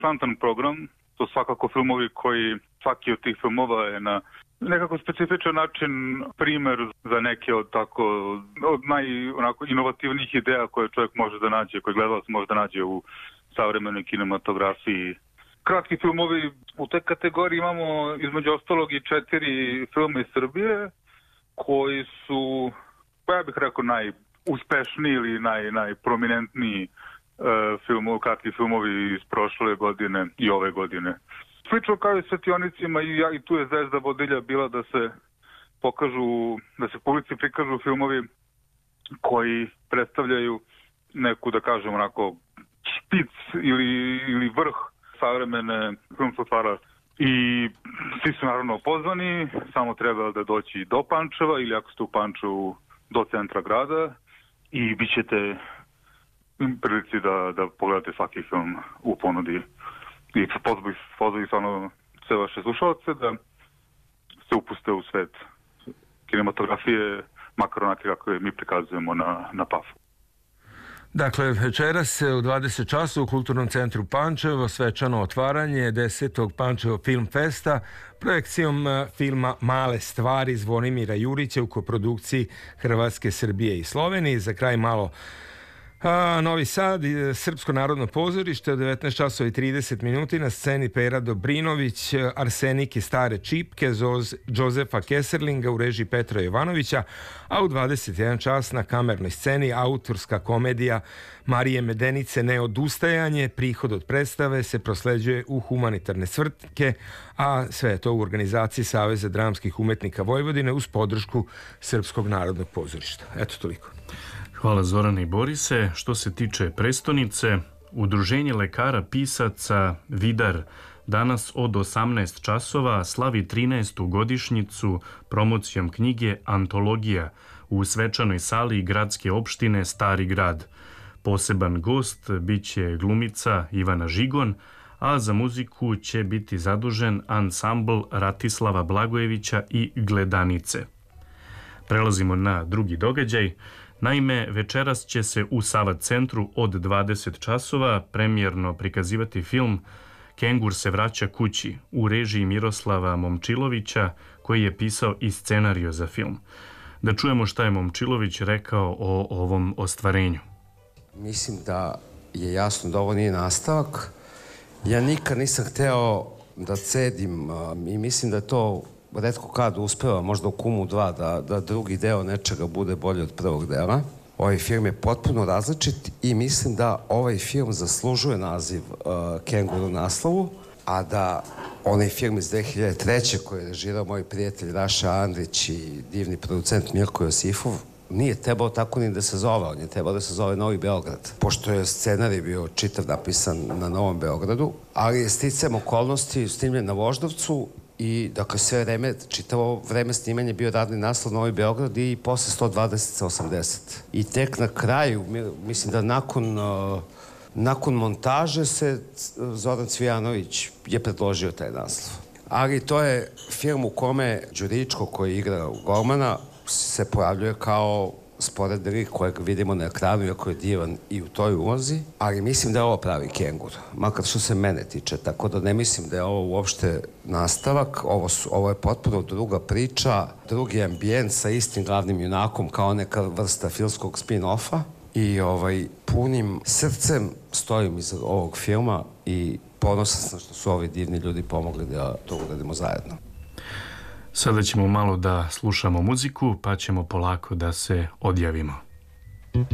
interesantan program. To svakako filmovi koji, svaki od tih filmova je na nekako specifičan način primer za neke od inovativnijih ideja koje čovjek može da nađe, koje gledalac može da nađe u savremenoj kinematografiji. Kratki filmovi, u toj kategoriji imamo između ostalog i 4 filma iz Srbije koji su, pa ja bih rekao, najuspešniji ili najprominentniji kratki filmovi iz prošle godine i ove godine. Slično kao i Svetionicima, i tu je zvezda vodilja bila da se publici prikažu filmovi koji predstavljaju neku, da kažem, onako špic ili vrh savremene filmskog stvara. I svi su naravno pozvani, samo treba da doći do Pančeva ili ako ste u Pančevu do centra grada i bit ćete prilici da pogledate svaki film u ponudi. I pozvali stvarno sve vaše slušalce da se upuste u svet kinematografije, makar onake kako je mi prikazujemo na PAF-u. Dakle, večeras u 20 časova u Kulturnom centru Pančevo svečano otvaranje 10. Pančevo Film Festa projekcijom filma Male stvari Zvonimira Jurića u koprodukciji Hrvatske, Srbije i Slovenije. Za kraj malo Novi Sad, Srpsko narodno pozorište od 19 časova i 30 minuti, na sceni Pera Dobrinović, Arsenik i stare čipke Jozefa Keserlinga u režiji Petra Jovanovića, a u 21 čas na kamernoj sceni autorska komedija Marije Medenice Neodustajanje. Prihod od predstave se prosleđuje u humanitarne svrhe, a sve je to u organizaciji Saveza dramskih umetnika Vojvodine uz podršku Srpskog narodnog pozorišta. Eto, toliko. Hvala Zorane i Borise. Što se tiče prestonice, Udruženje lekara pisaca Vidar danas od 18 časova slavi 13. godišnjicu promocijom knjige Antologija u svečanoj sali gradske opštine Stari grad. Poseban gost biće glumica Ivana Žigon, a za muziku će biti zadužen ansambl Ratislava Blagojevića i Gledanice. Prelazimo na drugi događaj. Naime, večeras će se u Sava centru od 20 časova premijerno prikazivati film Kengur se vraća kući u režiji Miroslava Momčilovića, koji je pisao i scenario za film. Da čujemo šta je Momčilović rekao o ovom ostvarenju. Mislim da je jasno da ovo nije nastavak. Ja nikad nisam hteo da cedim i mislim da je to retko kad uspeva, možda u Kumu 2, da drugi deo nečega bude bolji od prvog dela. Ovaj film je potpuno različit i mislim da ovaj film zaslužuje naziv Kengur u naslovu, a da onaj film iz 2003. koji je režirao moj prijatelj Raša Andrić i divni producent Mirko Josifov, nije trebao tako ni da se zove, on je trebao da se zove Novi Beograd, pošto je scenarij bio čitav napisan na Novom Beogradu, ali je sticajem okolnosti snimljen na Voždovcu i dakle sve vreme, čitavo vreme snimanja bio radni naslov Novi Beograd i posle 120 sa 80. I tek na kraju, mislim da nakon montaže se Zoran Cvijanović je predložio taj naslov. Ali to je film u kome Đuričko koji igra Gormana se pojavljuje kao sporedni lik kojeg vidimo na ekranu, iako je divan i u toj ulozi, ali mislim da je ovo pravi Kengur, makar što se mene tiče, tako da ne mislim da je ovo uopšte nastavak, ovo je potpuno druga priča, drugi ambijent sa istim glavnim junakom kao neka vrsta filmskog spin-offa i punim srcem stojim iza ovog filma i ponosan sam što su ovi divni ljudi pomogli da to uradimo zajedno. Sada ćemo malo da slušamo muziku, pa ćemo polako da se odjavimo.